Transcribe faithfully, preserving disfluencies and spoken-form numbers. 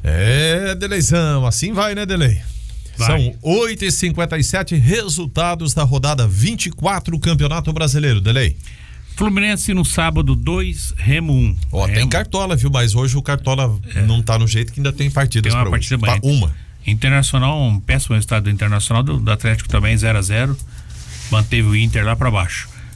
É, Deleizão, assim vai, né, Delei? Vai. São oito e cinquenta e sete, resultados da rodada vinte e quatro, Campeonato Brasileiro, Delei. Fluminense no sábado dois, Remo um. Ó, Remo. Tem Cartola, viu? Mas hoje o Cartola é. não tá no jeito que ainda tem partidas pra hoje. Partida pra uma. Internacional, um péssimo resultado do Internacional, do, do Atlético também, zero a zero. Manteve o Inter lá pra baixo.